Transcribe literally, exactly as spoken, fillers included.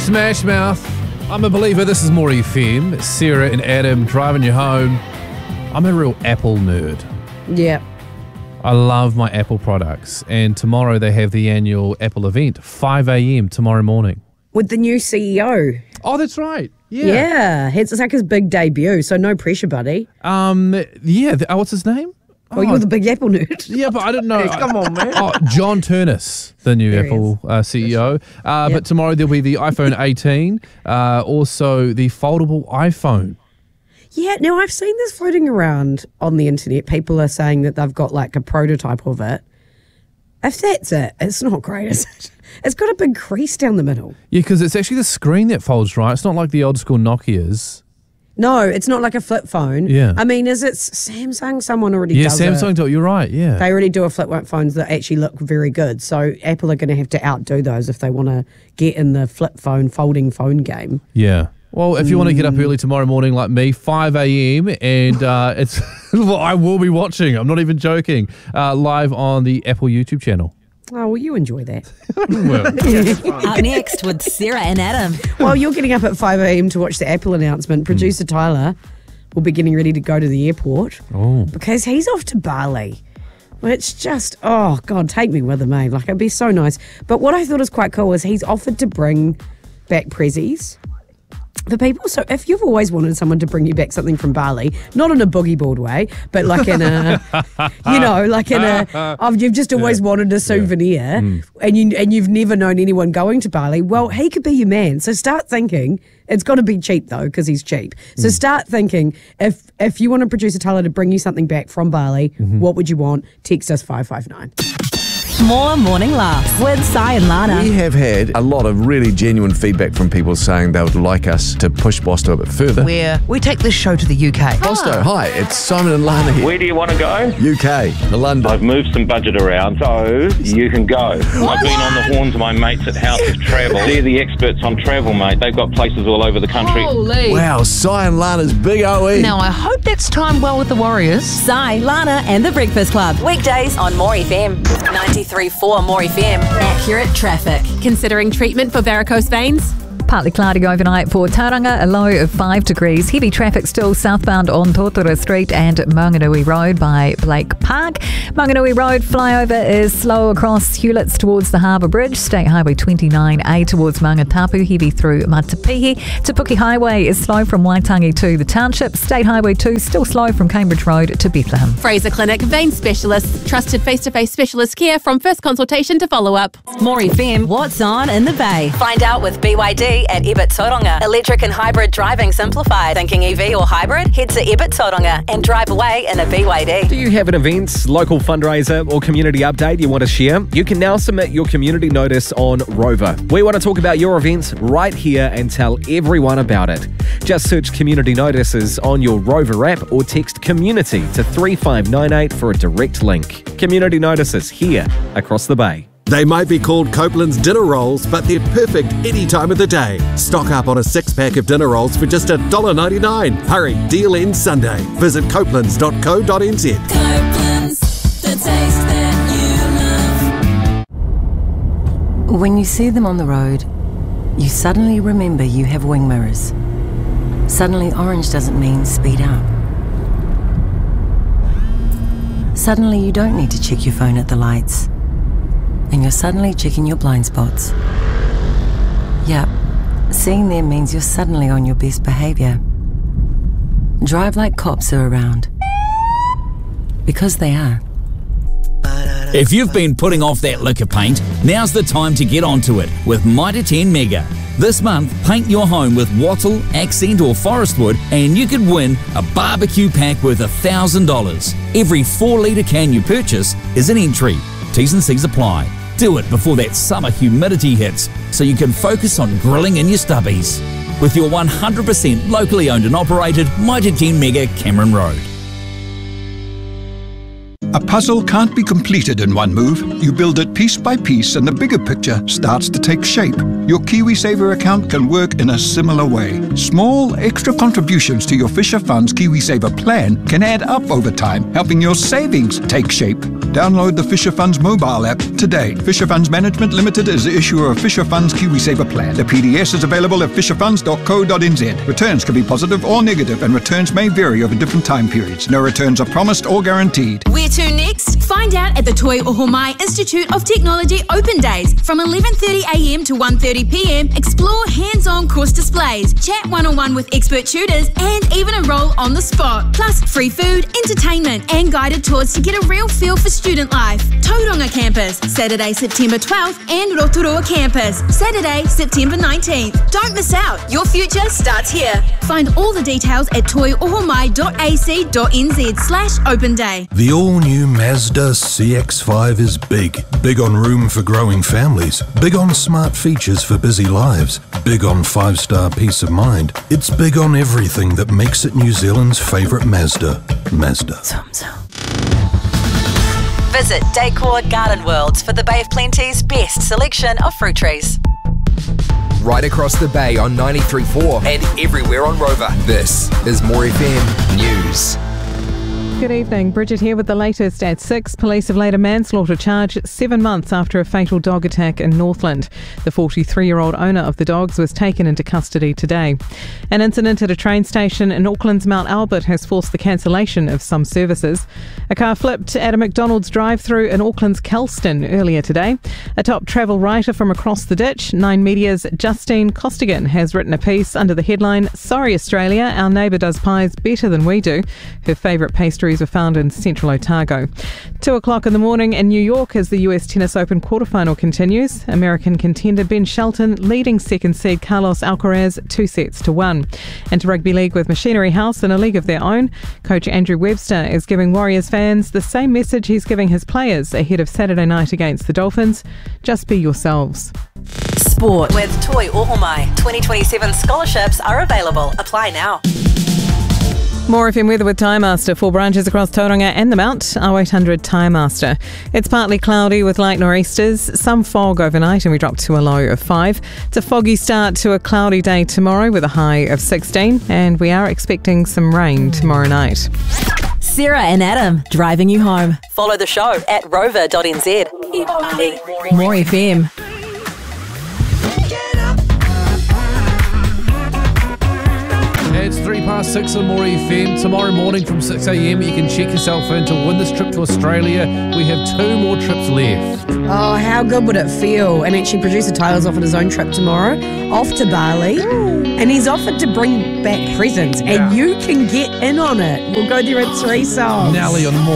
Smash Mouth. I'm a believer. This is More F M. Sarah and Adam driving you home. I'm a real Apple nerd. Yeah. I love my Apple products. And tomorrow they have the annual Apple event, five a.m. tomorrow morning. With the new C E O. Oh, that's right. Yeah. Yeah. It's like his big debut, so no pressure, buddy. Um. Yeah. The, oh, what's his name? Well, oh, you're the big Apple nerd. Yeah, but I didn't know. Come on, man. Oh, John Turnus, the new There he Apple uh, C E O. Uh, Yep. But tomorrow there'll be the iPhone eighteen, uh, also the foldable iPhone. Yeah, now I've seen this floating around on the internet. People are saying that they've got like a prototype of it. If that's it, it's not great, is it? It's got a big crease down the middle. Yeah, because it's actually the screen that folds, right? It's not like the old school Nokias. No, it's not like a flip phone. Yeah. I mean, is it Samsung? Someone already Yeah, does Samsung it. do it. You're right, yeah. They already do a flip phones that actually look very good. So Apple are going to have to outdo those if they want to get in the flip phone, folding phone game. Yeah. Well, if you want to get up early tomorrow morning like me, five a.m. and uh, it's well, I will be watching, I'm not even joking, uh, live on the Apple YouTube channel. Oh, well, you enjoy that. Well, Up next with Sarah and Adam. While you're getting up at five a.m. to watch the Apple announcement, producer Tyler will be getting ready to go to the airport oh. because he's off to Bali, which just, oh, God, take me with him, eh? Like, it'd be so nice. But what I thought was quite cool is he's offered to bring back prezzies for people. So if you've always wanted someone to bring you back something from Bali, not in a boogie board way, but like in a, you know, like in a, oh, you've just always Yeah. wanted a souvenir Yeah. Mm. and you and you've never known anyone going to Bali, well, he could be your man. So start thinking. It's got to be cheap though, because he's cheap. So Mm. start thinking, if if you want a producer Tyler to bring you something back from Bali, Mm-hmm. what would you want? Text us five five nine. More morning laughs with Sai and Lana. We have had a lot of really genuine feedback from people saying they would like us to push Bosto a bit further. Where we take this show to the U K. Bosto, hi, it's Simon and Lana here. Where do you want to go? U K, to London. I've moved some budget around, so you can go. I've been on the horns of my mates at House of Travel. They're the experts on travel, mate. They've got places all over the country. Holy. Wow, Si and Lana's big O E. Now, I hope that's timed well with the Warriors. Sai, Lana and the Breakfast Club. Weekdays on More F M. ninety-three point four More F M. Accurate traffic. Considering treatment for varicose veins? Partly cloudy overnight for Tauranga, a low of five degrees. Heavy traffic still southbound on Totara Street and Manganui Road by Blake Park. Manganui Road flyover is slow across Hewletts towards the Harbour Bridge. State Highway twenty-nine A towards Mangatapu, heavy through Matapihi. Tapuki Highway is slow from Waitangi to the township. State Highway two still slow from Cambridge Road to Bethlehem. Fraser Clinic, vein specialists, trusted face-to-face specialist care from first consultation to follow-up. More F M, what's on in the Bay? Find out with B Y D at Ebert Tauranga. Electric and hybrid driving simplified. Thinking E V or hybrid? Head to Ebert Tauranga and drive away in a B Y D. Do you have an event, local fundraiser or community update you want to share? You can now submit your community notice on Rover. We want to talk about your event right here and tell everyone about it. Just search community notices on your Rover app or text community to three five nine eight for a direct link. Community notices here across the Bay. They might be called Copeland's dinner rolls, but they're perfect any time of the day. Stock up on a six-pack of dinner rolls for just one dollar ninety-nine. Hurry, deal ends Sunday. Visit copelands dot co dot n z. Copeland's, the taste that you love. When you see them on the road, you suddenly remember you have wing mirrors. Suddenly orange doesn't mean speed up. Suddenly you don't need to check your phone at the lights. And you're suddenly checking your blind spots. Yep, seeing them means you're suddenly on your best behaviour. Drive like cops are around. Because they are. If you've been putting off that liquor paint, now's the time to get onto it with Mitre ten Mega. This month, paint your home with Wattle, Accent or Forestwood and you could win a barbecue pack worth one thousand dollars. Every four litre can you purchase is an entry. T's and C's apply. Do it before that summer humidity hits so you can focus on grilling in your stubbies. With your one hundred percent locally owned and operated Mitre ten Mega Cameron Road. A puzzle can't be completed in one move. You build it piece by piece and the bigger picture starts to take shape. Your KiwiSaver account can work in a similar way. Small extra contributions to your Fisher Funds KiwiSaver plan can add up over time, helping your savings take shape. Download the Fisher Funds mobile app today. Fisher Funds Management Limited is the issuer of Fisher Funds KiwiSaver plan. The P D S is available at fisher funds dot co dot n z. Returns can be positive or negative, and returns may vary over different time periods. No returns are promised or guaranteed. Where to next? Find out at the Toi Ohomai Institute of Technology Open Days from eleven thirty a m to one thirty p m. Explore hands-on course displays, chat one-on-one with expert tutors, and even a role on the spot. Plus free food, entertainment, and guided tours to get a real feel for student life. Tauranga Campus, Saturday, September twelfth, and Rotorua Campus, Saturday, September nineteenth. Don't miss out. Your future starts here. Find all the details at toi ohomai dot a c dot n z slash open day. The all-new Mazda C X five is big. Big on room for growing families. Big on smart features for busy lives. Big on five-star peace of mind. It's big on everything that makes it New Zealand's favourite Mazda. Mazda. Visit Decor Garden Worlds for the Bay of Plenty's best selection of fruit trees. Right across the bay on ninety-three point four and everywhere on Rover. This is More F M News. Good evening. Bridget here with the latest at six. Police have laid a manslaughter charge seven months after a fatal dog attack in Northland. The forty-three-year-old owner of the dogs was taken into custody today. An incident at a train station in Auckland's Mount Albert has forced the cancellation of some services. A car flipped at a McDonald's drive-through in Auckland's Kelston earlier today. A top travel writer from across the ditch, Nine Media's Justine Costigan, has written a piece under the headline, "Sorry Australia, our neighbour does pies better than we do." Her favourite pastry were found in central Otago. Two o'clock in the morning in New York as the U S Tennis Open quarterfinal continues. American contender Ben Shelton leading second seed Carlos Alcaraz two sets to one. And to rugby league with Machinery House in a league of their own, coach Andrew Webster is giving Warriors fans the same message he's giving his players ahead of Saturday night against the Dolphins. Just be yourselves. Sport with Toi Ohomai. twenty twenty-seven scholarships are available. Apply now. More F M weather with Timemaster. Four branches across Tauranga and the Mount. oh eight hundred Timemaster. It's partly cloudy with light nor'easters, some fog overnight, and we drop to a low of five. It's a foggy start to a cloudy day tomorrow with a high of sixteen, and we are expecting some rain tomorrow night. Sarah and Adam driving you home. Follow the show at rover dot n z. More F M. It's three past six on More F M. Tomorrow morning from six a m you can check yourself in to win this trip to Australia. We have two more trips left. Oh, how good would it feel? And actually, producer Tyler's offered his own trip tomorrow, off to Bali. And he's offered to bring back presents, Yeah. and you can get in on it. We'll go there at three songs. Nelly on More.